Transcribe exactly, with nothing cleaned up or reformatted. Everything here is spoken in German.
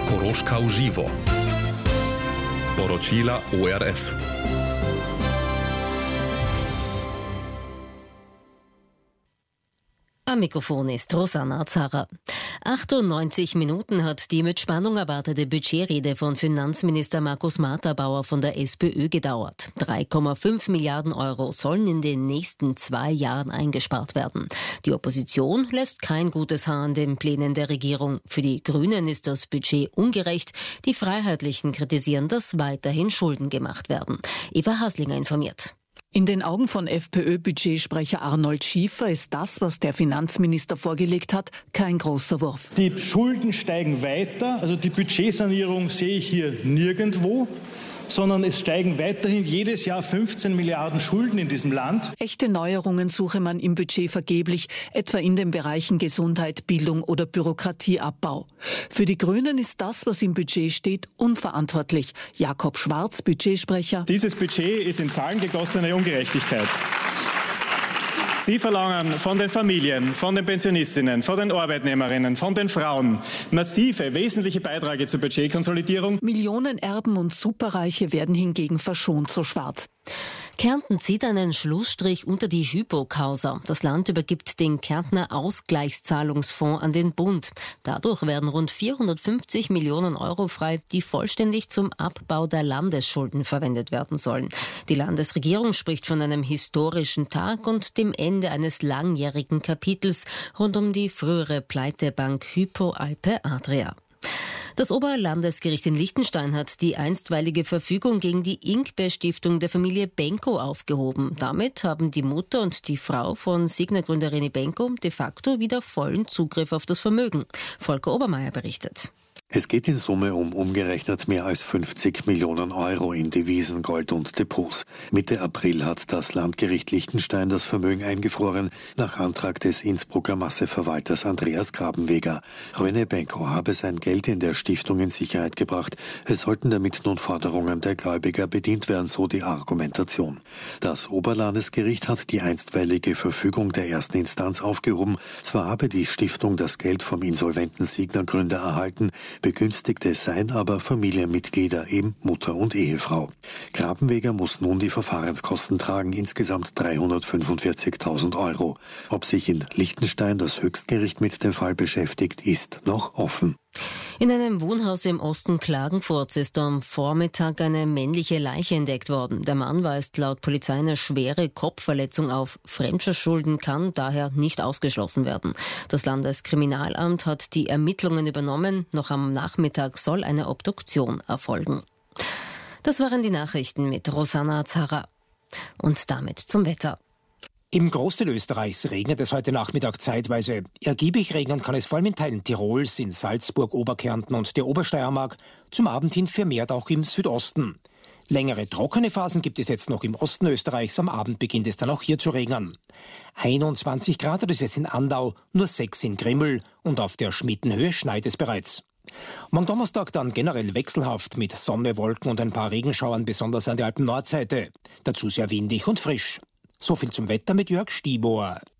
Koroška v živo. Poročila O R F. Am Mikrofon ist Rosanna Zarra. achtundneunzig Minuten hat die mit Spannung erwartete Budgetrede von Finanzminister Markus Matterbauer von der SPÖ gedauert. drei Komma fünf Milliarden Euro sollen in den nächsten zwei Jahren eingespart werden. Die Opposition lässt kein gutes Haar an den Plänen der Regierung. Für die Grünen ist das Budget ungerecht. Die Freiheitlichen kritisieren, dass weiterhin Schulden gemacht werden. Eva Haslinger informiert. In den Augen von FPÖ-Budgetsprecher Arnold Schiefer ist das, was der Finanzminister vorgelegt hat, kein großer Wurf. Die Schulden steigen weiter, also die Budgetsanierung sehe ich hier nirgendwo, sondern es steigen weiterhin jedes Jahr fünfzehn Milliarden Schulden in diesem Land. Echte Neuerungen suche man im Budget vergeblich, etwa in den Bereichen Gesundheit, Bildung oder Bürokratieabbau. Für die Grünen ist das, was im Budget steht, unverantwortlich. Jakob Schwarz, Budgetsprecher. Dieses Budget ist in Zahlen gegossene Ungerechtigkeit. Sie verlangen von den Familien, von den Pensionistinnen, von den Arbeitnehmerinnen, von den Frauen massive, wesentliche Beiträge zur Budgetkonsolidierung. Millionen Erben und Superreiche werden hingegen verschont, so Schwarz. Kärnten zieht einen Schlussstrich unter die Hypo-Causa. Das Land übergibt den Kärntner Ausgleichszahlungsfonds an den Bund. Dadurch werden rund vierhundertfünfzig Millionen Euro frei, die vollständig zum Abbau der Landesschulden verwendet werden sollen. Die Landesregierung spricht von einem historischen Tag und dem Ende eines langjährigen Kapitels rund um die frühere Pleitebank Hypo Alpe Adria. Das Oberlandesgericht in Liechtenstein hat die einstweilige Verfügung gegen die Ingbe-Stiftung der Familie Benko aufgehoben. Damit haben die Mutter und die Frau von Signa-Gründer René Benko de facto wieder vollen Zugriff auf das Vermögen. Volker Obermeier berichtet. Es geht in Summe um umgerechnet mehr als fünfzig Millionen Euro in Devisen, Gold und Depots. Mitte April hat das Landgericht Liechtenstein das Vermögen eingefroren, nach Antrag des Innsbrucker Masseverwalters Andreas Grabenweger. René Benko habe sein Geld in der Stiftung in Sicherheit gebracht. Es sollten damit nun Forderungen der Gläubiger bedient werden, so die Argumentation. Das Oberlandesgericht hat die einstweilige Verfügung der ersten Instanz aufgehoben. Zwar habe die Stiftung das Geld vom insolventen Signa-Gründer erhalten, Begünstigte seien aber Familienmitglieder, eben Mutter und Ehefrau. Grabenweger muss nun die Verfahrenskosten tragen, insgesamt dreihundertfünfundvierzigtausend Euro. Ob sich in Liechtenstein das Höchstgericht mit dem Fall beschäftigt, ist noch offen. In einem Wohnhaus im Osten Klagenfurts ist am Vormittag eine männliche Leiche entdeckt worden. Der Mann weist laut Polizei eine schwere Kopfverletzung auf. Fremdverschulden kann daher nicht ausgeschlossen werden. Das Landeskriminalamt hat die Ermittlungen übernommen. Noch am Nachmittag soll eine Obduktion erfolgen. Das waren die Nachrichten mit Rosanna Zarra. Und damit zum Wetter. Im Großteil Österreichs regnet es heute Nachmittag zeitweise. Ergiebig regnen kann es vor allem in Teilen Tirols, in Salzburg, Oberkärnten und der Obersteiermark, zum Abend hin vermehrt auch im Südosten. Längere trockene Phasen gibt es jetzt noch im Osten Österreichs, am Abend beginnt es dann auch hier zu regnen. einundzwanzig Grad hat es jetzt in Andau, nur sechs in Grimmel und auf der Schmittenhöhe schneit es bereits. Morgen Donnerstag dann generell wechselhaft mit Sonne, Wolken und ein paar Regenschauern, besonders an der Alpen-Nordseite. Dazu sehr windig und frisch. So viel zum Wetter mit Jörg Stiebohr.